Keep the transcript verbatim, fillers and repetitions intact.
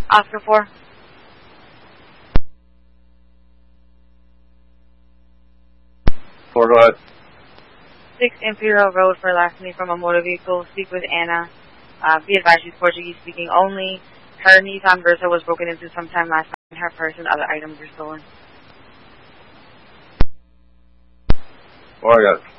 Oscar four. Four, go ahead. six Imperial Road for larceny from a motor vehicle. Speak with Anna. Uh, be advised she's Portuguese speaking only. Her Nissan Versa was broken into sometime last night and her purse and other items were stolen. Four, I got it.